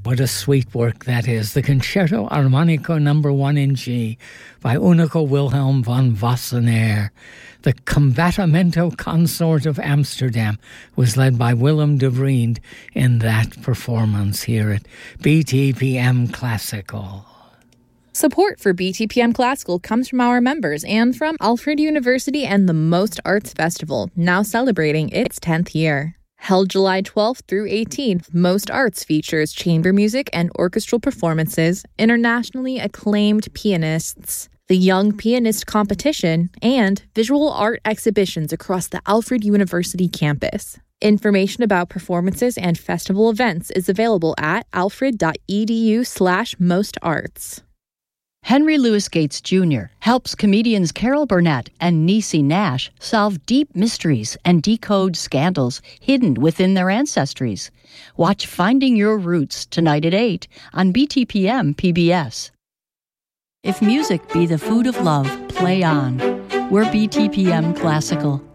what a sweet work that is. The Concerto Armonico No. 1 in G by Unico Wilhelm von Wassenaer. The Combattimento Consort of Amsterdam was led by Willem de Vriend in that performance here at BTPM Classical. Support for BTPM Classical comes from our members and from Alfred University and the Most Arts Festival, now celebrating its 10th year. Held July 12th through 18th, Most Arts features chamber music and orchestral performances, internationally acclaimed pianists, the Young Pianist Competition, and visual art exhibitions across the Alfred University campus. Information about performances and festival events is available at alfred.edu/mostarts. Henry Louis Gates Jr. helps comedians Carol Burnett and Niecy Nash solve deep mysteries and decode scandals hidden within their ancestries. Watch Finding Your Roots tonight at 8 on BTPM PBS. If music be the food of love, play on. We're BTPM Classical.